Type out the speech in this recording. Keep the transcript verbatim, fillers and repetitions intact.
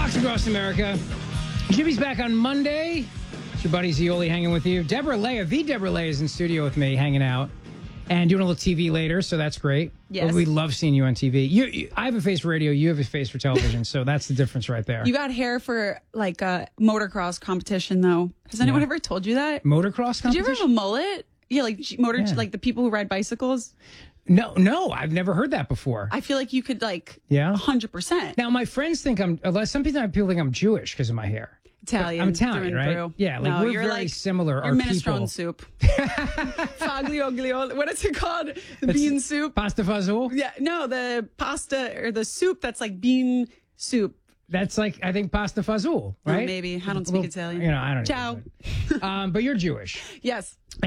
Fox across America. Jimmy's back on Monday. It's your buddy Zioli hanging with you. Deborah Leah, the Deborah Leah is in studio with me, hanging out and doing a little T V later, so that's great. Yes. We love seeing you on T V. You, you, I have a face for radio. You have a face for television, so that's the difference right there. You got hair for like a motocross competition, though. Has anyone Yeah. ever told you that? Motocross competition? Did you ever have a mullet? Yeah, like motor, Yeah. like the people who ride bicycles. No, no, I've never heard that before. I feel like you could like, Yeah? one hundred percent. Now, my friends think I'm, unless some people people think I'm Jewish because of my hair. Italian. I'm Italian, through and right? through. Yeah, like No, we're you're very like, similar. You're Our minestrone people. soup. Faglio, what is it called? The It's bean soup. Pasta fazool? Yeah, no, the pasta or the soup that's like bean soup. That's like, I think, pasta fazool, right? Oh, maybe. I don't Well, speak Italian. You know, I don't Ciao. know. Um, but you're Jewish. Yes.